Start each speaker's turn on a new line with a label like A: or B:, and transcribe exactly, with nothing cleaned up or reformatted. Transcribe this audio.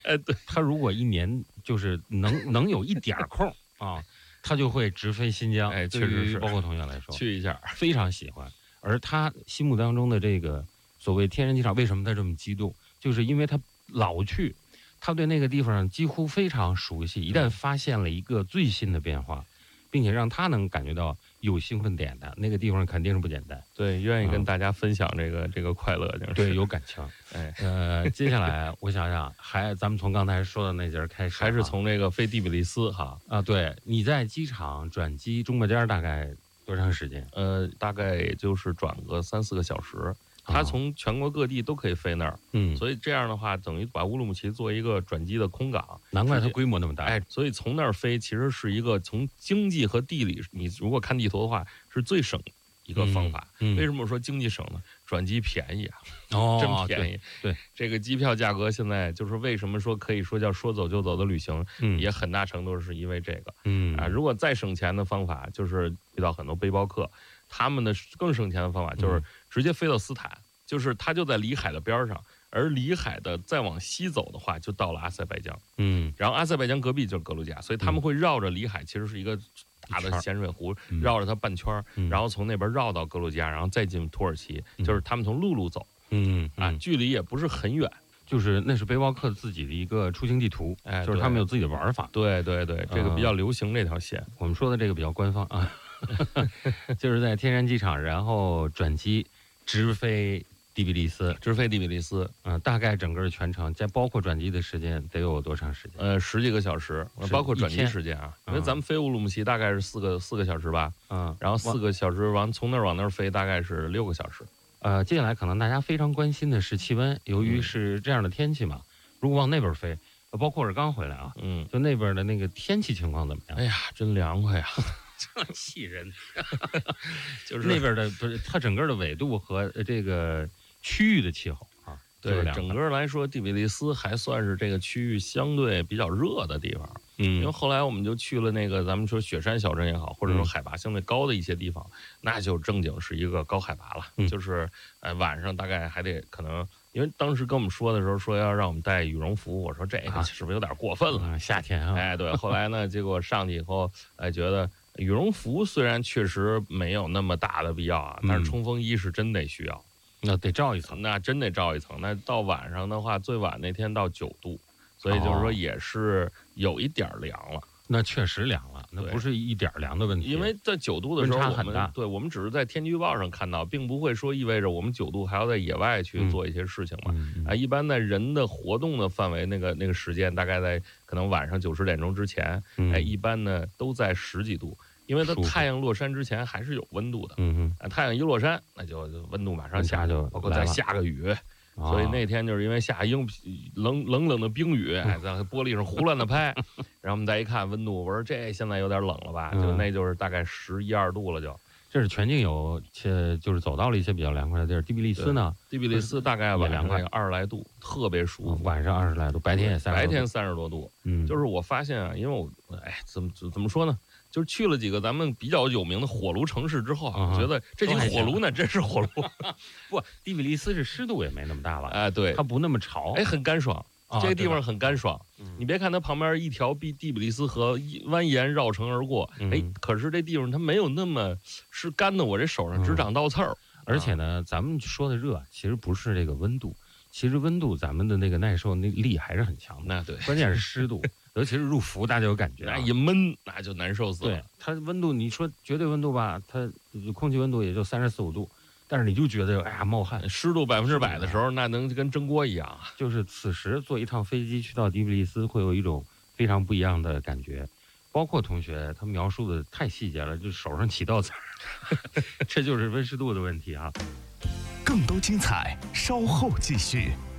A: 哎，对，
B: 他如果一年就是能能有一点空啊，他就会直飞新疆。
A: 哎，确实是，
B: 包括同学来说，
A: 去一下
B: 非常喜欢。而他心目当中的这个所谓天然机场，为什么他这么激动？就是因为他老去，他对那个地方几乎非常熟悉。一旦发现了一个最新的变化，并且让他能感觉到有兴奋点的那个地方，肯定是不简单。
A: 对，愿意跟大家分享这个、嗯、这个快乐，就是
B: 对，有感情。
A: 哎，
B: 呃，接下来我想想，还咱们从刚才说的那节开始，
A: 还是从这个飞第比利斯哈
B: 啊，对，你在机场转机中巴间大概多长时间？
A: 呃，大概也就是转个三四个小时。它从全国各地都可以飞那儿，嗯，所以这样的话，等于把乌鲁木齐做一个转机的空港，
B: 难怪它规模那么大。
A: 哎，所以从那儿飞其实是一个从经济和地理，你如果看地图的话，是最省一个方法。嗯嗯、为什么说经济省呢？转机便宜啊，
B: 哦，
A: 真便宜。
B: 对，对
A: 这个机票价格现在就是为什么说可以说叫说走就走的旅行，嗯，也很大程度是因为这个。嗯啊，如果再省钱的方法，就是遇到很多背包客。他们的更省钱的方法就是直接飞到斯坦，嗯、就是它就在里海的边上，而里海的再往西走的话，就到了阿塞拜疆。嗯，然后阿塞拜疆隔壁就是格鲁吉亚，所以他们会绕着里海，其实是一个大的咸水湖，嗯、绕着它半圈，嗯、然后从那边绕到格鲁吉亚，然后再进土耳其，嗯、就是他们从陆路走。嗯啊，距离也不是很远。
B: 就是那是背包客自己的一个出行地图，哎，就是他们有自己的玩法。
A: 对对对，这个比较流行这条线。
B: 嗯、我们说的这个比较官方啊。就是在天然机场，然后转机直飞第比利斯，
A: 直飞第比利斯，
B: 嗯、呃，大概整个全程，再包括转机的时间，得有多长时间？
A: 呃，十几个小时，包括转机时间啊。因为咱们飞乌鲁木齐大概是四个四个小时吧，嗯，然后四个小时完从那儿往那儿飞大概是六个小时。
B: 呃，接下来可能大家非常关心的是气温，由于是这样的天气嘛，如果往那边飞，包括我刚回来啊，嗯，就那边的那个天气情况怎么样？
A: 哎呀，真凉快呀！
B: 这气人，就是那边的不是它整个的纬度和这个区域的气候啊，
A: 对，整个来说，第比利斯还算是这个区域相对比较热的地方。嗯，因为后来我们就去了那个咱们说雪山小镇也好，或者说海拔相对高的一些地方，嗯、那就正经是一个高海拔了。嗯、就是呃晚上大概还得可能，因为当时跟我们说的时候说要让我们带羽绒服，我说这个是不是有点过分了？
B: 啊、夏天啊，
A: 哎对，后来呢，结果上去以后，哎觉得。羽绒服虽然确实没有那么大的必要啊，但是冲锋衣是真得需要，嗯、
B: 那得罩一层，
A: 那真得罩一层。那到晚上的话，最晚那天到九度，所以就是说也是有一点凉了。哦、
B: 那确实凉了，那不是一点凉的问题。
A: 因为在九度的时候，
B: 温差很大。
A: 对，我们只是在天气预报上看到，并不会说意味着我们九度还要在野外去做一些事情嘛。嗯嗯、啊，一般在人的活动的范围，那个那个时间大概在可能晚上九十点钟之前，嗯、哎，一般呢都在十几度。因为它太阳落山之前还是有温度的，嗯嗯，太阳一落山，那就温度马上下，
B: 就
A: 包括再下个雨，哦、所以那天就是因为下冰冷冷冷的冰雨，哎，在玻璃上胡乱的拍，然后我们再一看温度，我说这现在有点冷了吧？就那就是大概十一二度了就，就
B: 这是全境有，且就是走到了一些比较凉快的地儿。第比利斯呢？
A: 第比利斯大概晚上二十来度，特别舒服。
B: 晚上二十来度，白天也三
A: 白天三十多度。嗯，就是我发现啊，因为我哎，怎么怎么说呢？就是去了几个咱们比较有名的火炉城市之后啊，我觉得这几个火炉呢，真是火炉。
B: 不，第比利斯是湿度也没那么大了，
A: 哎，对，
B: 它不那么潮，
A: 哎，很干爽。这个地方很干爽，你别看它旁边一条比第比利斯河蜿蜒绕城而过，哎，可是这地方它没有那么是干的，我这手上直长倒刺儿。
B: 而且呢，咱们说的热，其实不是这个温度，其实温度咱们的那个耐受那力还是很强的。
A: 那对，
B: 关键是湿度。尤其是入伏，大家有感觉、啊，
A: 那一闷那就难受死了。
B: 对，它温度，你说绝对温度吧，它空气温度也就三十四五度，但是你就觉得哎呀冒汗，
A: 湿度百分之百的时候，那能跟蒸锅一样啊。
B: 就是此时坐一趟飞机去到第比利斯，会有一种非常不一样的感觉。包括同学他描述的太细节了，就手上起倒刺儿，这就是温湿度的问题啊。
C: 更多精彩，稍后继续。